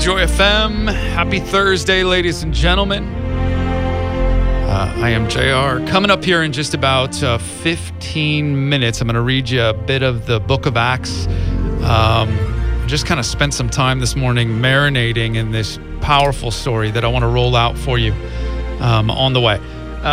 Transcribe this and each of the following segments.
Joy FM. Happy Thursday, ladies and gentlemen. I am JR. Coming up here in just about 15 minutes, I'm going to read you a bit of the Book of Acts. Just kind of spent some time this morning marinating in this powerful story that I want to roll out for you on the way.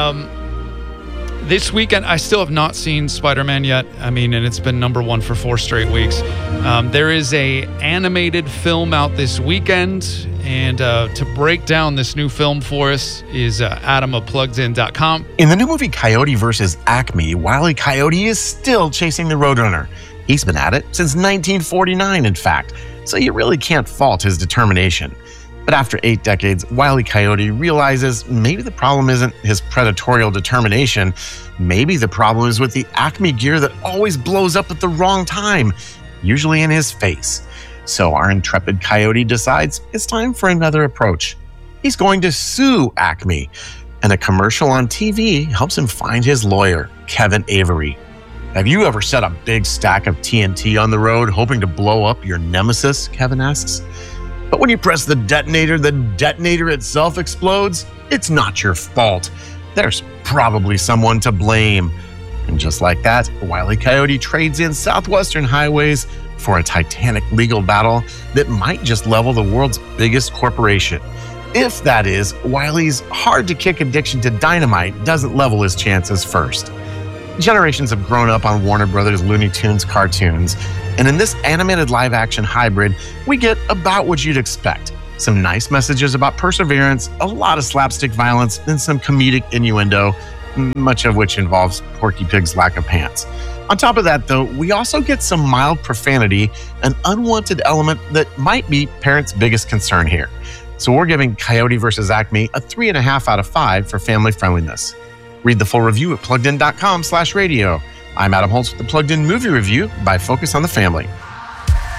This weekend, I still have not seen Spider-Man yet. And it's been number one for 4 straight weeks. There is a animated film out this weekend, and to break down this new film for us is Adam of PluggedIn.com. In the new movie Coyote vs. Acme, Wile E. Coyote is still chasing the Roadrunner. He's been at it since 1949, in fact, so you really can't fault his determination. But after 8 decades, Wile E. Coyote realizes maybe the problem isn't his predatorial determination. Maybe the problem is with the Acme gear that always blows up at the wrong time, usually in his face. So our intrepid Coyote decides it's time for another approach. He's going to sue Acme, and a commercial on TV helps him find his lawyer, Kevin Avery. Have you ever set a big stack of TNT on the road hoping to blow up your nemesis? Kevin asks. But when you press the detonator itself explodes. It's not your fault. There's probably someone to blame. And just like that, Wile E. Coyote trades in Southwestern highways for a titanic legal battle that might just level the world's biggest corporation. If that is, Wile's hard-to-kick addiction to dynamite doesn't level his chances first. Generations have grown up on Warner Brothers Looney Tunes cartoons, and in this animated live-action hybrid, we get about what you'd expect. Some nice messages about perseverance, a lot of slapstick violence, and some comedic innuendo, much of which involves Porky Pig's lack of pants. On top of that, though, we also get some mild profanity, an unwanted element that might be parents' biggest concern here. So we're giving Coyote vs. Acme a 3.5 out of 5 for family friendliness. Read the full review at PluggedIn.com/radio. I'm Adam Holtz with the Plugged In Movie Review by Focus on the Family.